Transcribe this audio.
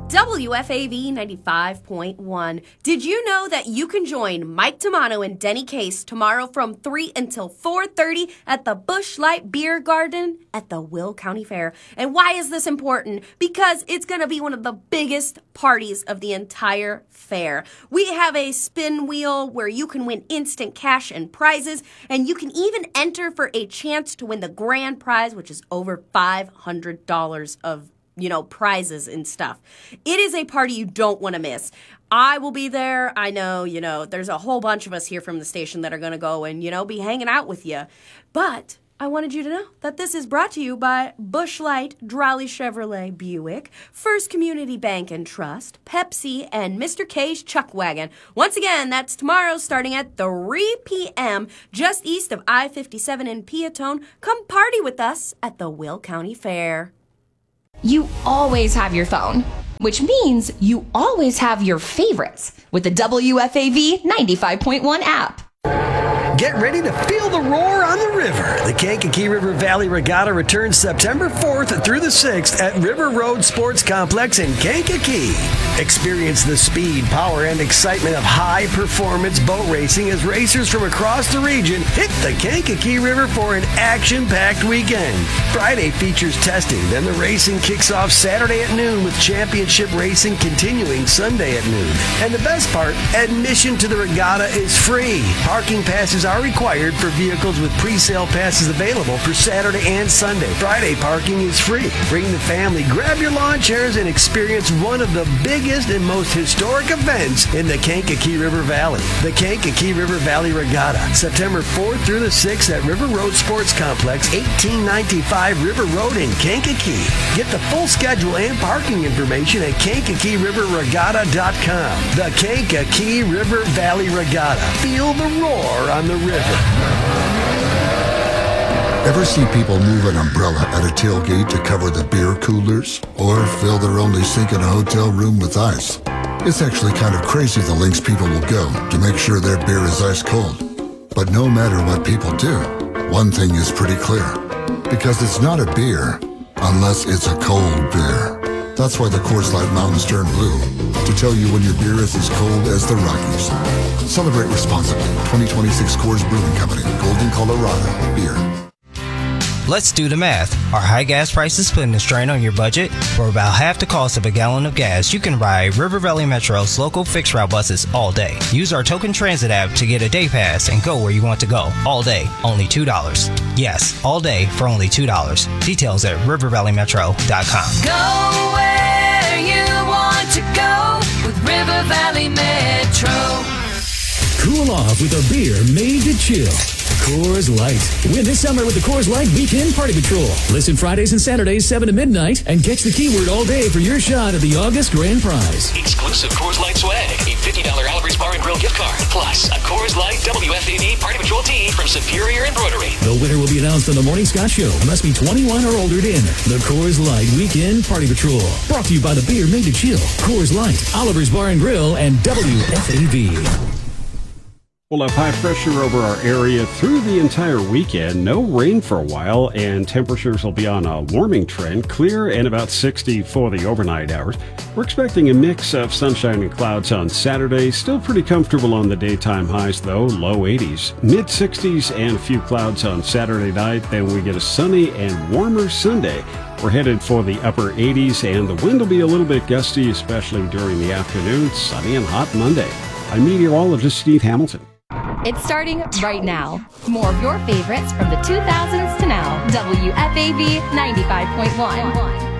WFAV 95.1. Did you know that you can join Mike Tamano and Denny Case tomorrow from 3 until 4:30 at the Busch Light Beer Garden at the Will County Fair? And why is this important? Because it's going to be one of the biggest parties of the entire fair. We have a spin wheel where you can win instant cash and prizes, and you can even enter for a chance to win the grand prize, which is over $500 of prizes and stuff. It is a party you don't want to miss. I will be there. I know, there's a whole bunch of us here from the station that are going to go and, be hanging out with you. But I wanted you to know that this is brought to you by Busch Light, Drowley Chevrolet Buick, First Community Bank and Trust, Pepsi, and Mr. K's Chuck Wagon. Once again, that's tomorrow starting at 3 p.m. just east of I-57 in Peatone. Come party with us at the Will County Fair. You always have your phone, which means you always have your favorites with the WFAV 95.1 app. Get ready to feel the roar on the river. The Kankakee River Valley Regatta returns September 4th through the 6th at River Road Sports Complex in Kankakee. Experience the speed, power, and excitement of high-performance boat racing as racers from across the region hit the Kankakee River for an action-packed weekend. Friday features testing, then the racing kicks off Saturday at noon with championship racing continuing Sunday at noon. And the best part, admission to the regatta is free. Parking passes are required for vehicles with pre-sale passes available for Saturday and Sunday. Friday parking is free. Bring the family, grab your lawn chairs, and experience one of the biggest and most historic events in the Kankakee River Valley. The Kankakee River Valley Regatta, September 4th through the 6th at River Road Sports Complex, 1895 River Road in Kankakee. Get the full schedule and parking information at KankakeeRiverRegatta.com. The Kankakee River Valley Regatta. Feel the roar on the river. Ever see people move an umbrella at a tailgate to cover the beer coolers? Or fill their only sink in a hotel room with ice? It's actually kind of crazy the lengths people will go to make sure their beer is ice cold. But no matter what people do, one thing is pretty clear. Because it's not a beer unless it's a cold beer. That's why the Coors Light Mountains turn blue, to tell you when your beer is as cold as the Rockies. Celebrate responsibly. 2026 Coors Brewing Company, Golden, Colorado. Beer. Let's do the math. Are high gas prices putting a strain on your budget? For about half the cost of a gallon of gas, you can ride River Valley Metro's local fixed route buses all day. Use our Token Transit app to get a day pass and go where you want to go. All day, only $2. Yes, all day for only $2. Details at rivervalleymetro.com. Go where you want to go with River Valley Metro. Cool off with a beer made to chill. Coors Light. Win this summer with the Coors Light Weekend Party Patrol. Listen Fridays and Saturdays 7 to midnight and catch the keyword all day for your shot at the August grand prize. Exclusive Coors Light swag, a $50 Alvarez Bar and Grill gift card, plus a Coors Light WFAV Party Patrol tee from Superior Embroidery. The winner will be announced on the Morning Scott Show. Must be 21 or older to enter. The Coors Light Weekend Party Patrol. Brought to you by the beer made to chill. Coors Light, Oliver's Bar and Grill, and WFAV. We'll have high pressure over our area through the entire weekend. No rain for a while, and temperatures will be on a warming trend. Clear and about 60 for the overnight hours. We're expecting a mix of sunshine and clouds on Saturday. Still pretty comfortable on the daytime highs, though. Low 80s. Mid-60s and a few clouds on Saturday night. Then we get a sunny and warmer Sunday. We're headed for the upper 80s, and the wind will be a little bit gusty, especially during the afternoon. Sunny and hot Monday. I'm meteorologist Steve Hamilton. It's starting right now. More of your favorites from the 2000s to now. WFAV 95.1.